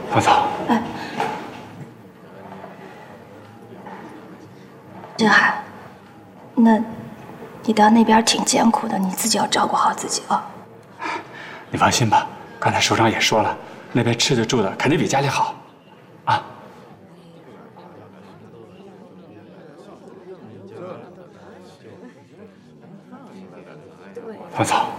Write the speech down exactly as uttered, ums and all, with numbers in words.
方嫂， 哎，振海，那你到那边挺艰苦的，你自己要照顾好自己啊。 你放心吧，刚才首长也说了，那边吃的住的肯定比家里好，啊。方嫂，